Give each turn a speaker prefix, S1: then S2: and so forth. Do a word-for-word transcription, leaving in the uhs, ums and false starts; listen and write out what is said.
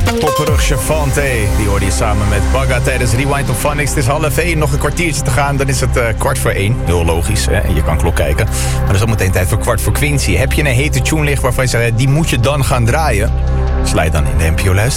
S1: Popperig Chavante, die hoorde je samen met Bagga tijdens Rewind of Funix. Het is half één, nog een kwartiertje te gaan, dan is het uh, kwart voor één. Heel logisch, hè? Je kan klok kijken. Maar er is al meteen tijd voor kwart voor Quincy. Heb je een hete tune liggen waarvan je zegt, die moet je dan gaan draaien? Slijt dan in de N P O luisteraar.